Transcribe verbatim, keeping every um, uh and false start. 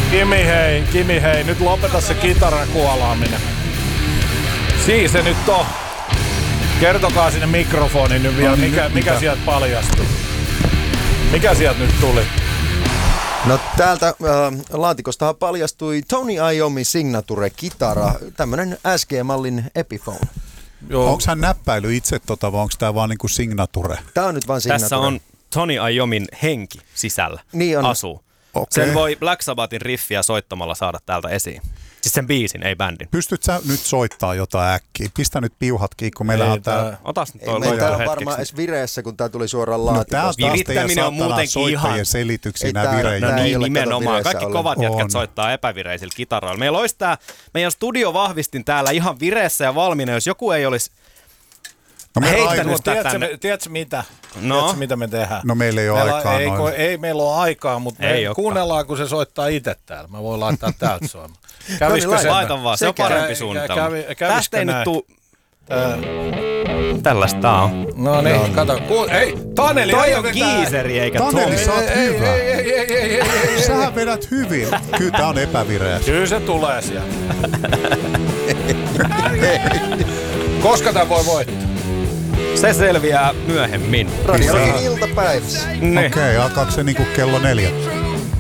Kimi hei, Kimi hei, nyt lopeta se kitaran kuolaaminen. Siis se nyt on. Kertokaa sinne mikrofoniin nyt vielä, mikä, mikä sieltä paljastui. Mikä sieltä nyt tuli? No täältä äh, laatikostahan paljastui Tony Iommi Signature-kitara, tämmönen S G-mallin Epiphone. Onko hän näppäily itse tota, vai onko tämä vaan niinku Signature? Tämä on nyt vaan Signature. Tässä on Tony Iommin henki sisällä, niin on. asuu. Okay. Sen voi Black Sabbathin riffiä soittamalla saada täältä esiin. Siis sen biisin, ei bändin. Pystyt sä nyt soittaa jotain äkkiä? Pistä nyt piuhat kiinni, kun meillä on tää... Otas nyt toi loikka hetkeksi. Ei varmaan edes vireessä, kun tää tuli suoraan laatikosta. No tää on virittäminen on muutenkin ihan... selityksiä nää vireen. No niin, nimenomaan. Kaikki ollen. kovat jätkät on. soittaa epävireisillä kitaroilla. Meillä olisi tää meidän studiovahvistin täällä ihan vireessä ja valmiina, jos joku ei olisi... No heittänyt sitä tiedätkö, tänne. me, tiedätkö mitä? No. Tiedätkö mitä me tehdään? No meillä ei ole meillä, aikaa ei, noin. ei meillä ole aikaa, mutta me kuunnellaan, kun se soittaa itse täällä. Mä voin laittaa täältä soimaan. Kävisikö sen? Laita vaan, se on parempi suunnitelma. Kävi, Tästä ei näin? nyt tuu... Ää... Tällaista tää on. No niin, no. Kato. Ku... Ei, Taneli, toi ei on kiiseri eikä Tomi. Taneli, sä oot hyvä. Ei, ei, ei, ei, ei, ei. Sähän vedät hyvin. Kyllä tää on epävireä. Kyllä se tulee sieltä. Koska tää voi voittaa? Se selviää myöhemmin. Radio iltapäivässä. Niin. Okei, okay, alkaako se niinku kello neljä?